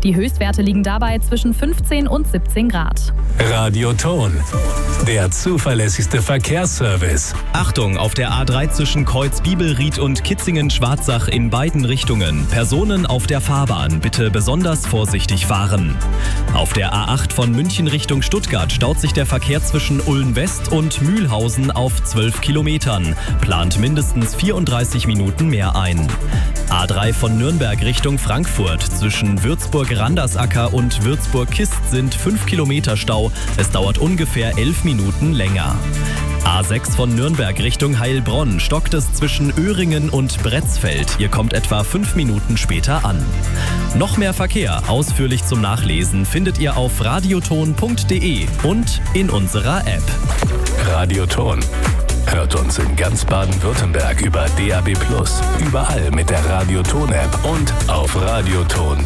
Die Höchstwerte liegen dabei zwischen 15 und 17 Grad. Radioton, der zuverlässigste Verkehrsservice. Achtung, auf der A3 zwischen Kreuz-Bibelried und Kitzingen-Schwarzach in beiden Richtungen. Personen auf der Fahrbahn, bitte besonders vorsichtig fahren. Auf der A8 von München Richtung Stuttgart staut sich der Verkehr zwischen Ulm-West und Mühlhausen auf 12 Kilometern. Plant mindestens 34 Minuten mehr ein. A3 von Nürnberg Richtung Frankfurt. Zwischen Würzburg-Randersacker und Würzburg-Kist sind 5 Kilometer Stau. Es dauert ungefähr 11 Minuten länger. A6 von Nürnberg Richtung Heilbronn stockt es zwischen Öhringen und Bretzfeld. Ihr kommt etwa 5 Minuten später an. Noch mehr Verkehr, ausführlich zum Nachlesen, findet ihr auf radioton.de und in unserer App. Radioton. Hört uns in ganz Baden-Württemberg über DAB+, überall mit der Radioton-App und auf radioton.de.